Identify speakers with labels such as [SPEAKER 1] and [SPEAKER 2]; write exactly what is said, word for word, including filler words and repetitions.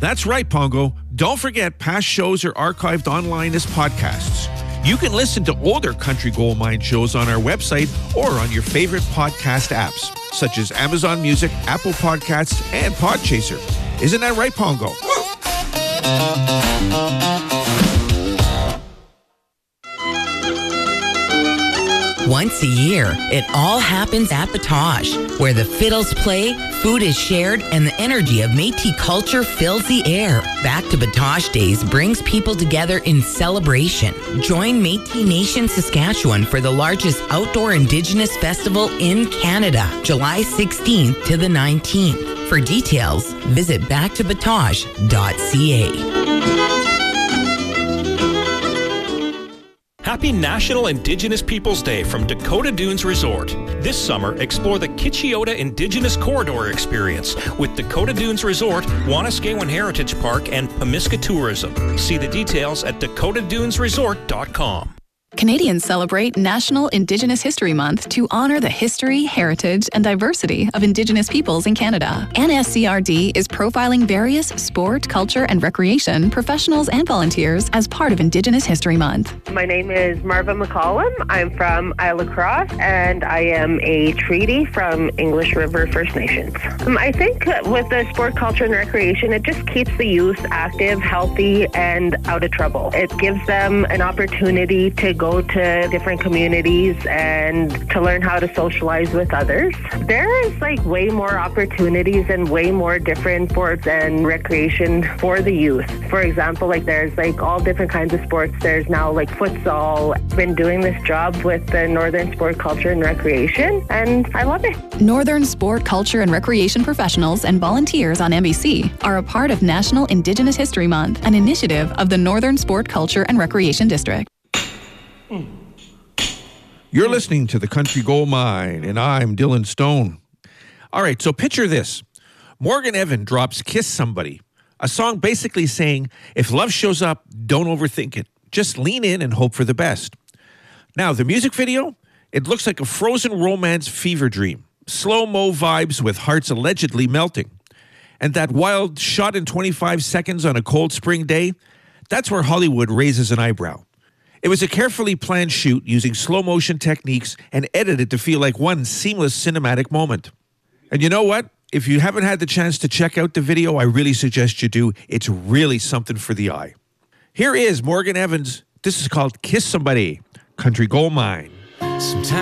[SPEAKER 1] That's right, Pongo. Don't forget, past shows are archived online as podcasts. You can listen to older Country Gold Mine shows on our website or on your favorite podcast apps, such as Amazon Music, Apple Podcasts, and Podchaser. Isn't that right, Pongo?
[SPEAKER 2] Once a year, it all happens at Batoche, where the fiddles play, food is shared, and the energy of Métis culture fills the air. Back to Batoche Days brings people together in celebration. Join Métis Nation Saskatchewan for the largest outdoor Indigenous festival in Canada, July sixteenth to the nineteenth. For details, visit back to batoche dot c a.
[SPEAKER 3] Happy National Indigenous Peoples Day from Dakota Dunes Resort. This summer, explore the Kitchiota Indigenous Corridor experience with Dakota Dunes Resort, Wanuskewin Heritage Park, and Pemiska Tourism. See the details at dakota dunes resort dot com.
[SPEAKER 4] Canadians celebrate National Indigenous History Month to honor the history, heritage, and diversity of Indigenous peoples in Canada. N S C R D is profiling various sport, culture, and recreation professionals and volunteers as part of Indigenous History Month.
[SPEAKER 5] My name is Marva McCollum. I'm from Isla Cross, and I am a treaty from English River First Nations. Um, I think with the sport, culture, and recreation, it just keeps the youth active, healthy, and out of trouble. It gives them an opportunity to go to different communities and to learn how to socialize with others. There is like way more opportunities and way more different sports and recreation for the youth. For example, like there's like all different kinds of sports. There's now like futsal. I've been doing this job with the Northern Sport, Culture and Recreation, and I love it.
[SPEAKER 4] Northern Sport, Culture and Recreation professionals and volunteers on N B C are a part of National Indigenous History Month, an initiative of the Northern Sport, Culture and Recreation District.
[SPEAKER 1] You're listening to the Country Gold Mine, and I'm Dylan Stone. All right, so picture this. Morgan Evan drops Kiss Somebody, a song basically saying, if love shows up, don't overthink it. Just lean in and hope for the best. Now, the music video, it looks like a frozen romance fever dream. Slow-mo vibes with hearts allegedly melting. And that wild shot in twenty-five seconds on a cold spring day, that's where Hollywood raises an eyebrow. It was a carefully planned shoot using slow-motion techniques and edited to feel like one seamless cinematic moment. And you know what? If you haven't had the chance to check out the video, I really suggest you do. It's really something for the eye. Here is Morgan Evans. This is called Kiss Somebody, Country Gold Mine.
[SPEAKER 6] Sometimes